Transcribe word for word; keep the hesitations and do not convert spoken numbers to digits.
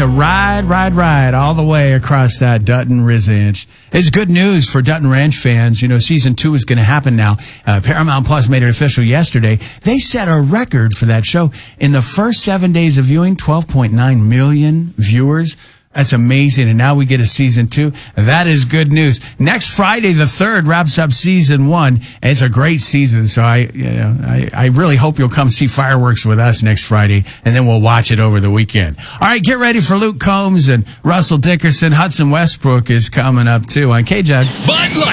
to ride, ride, ride all the way across that Dutton Ranch. It's good news for Dutton Ranch fans. You know, season two is going to happen now. Uh, Paramount Plus made it official yesterday. They set a record for that show. In the first seven days of viewing, twelve point nine million viewers. That's amazing. And now we get a season two. That is good news. Next Friday, the third, wraps up season one. And it's a great season. So I, you know, I, I really hope you'll come see fireworks with us next Friday, and then we'll watch it over the weekend. All right, get ready for Luke Combs and Russell Dickerson. Hudson Westbrook is coming up too on K J. Bud Light.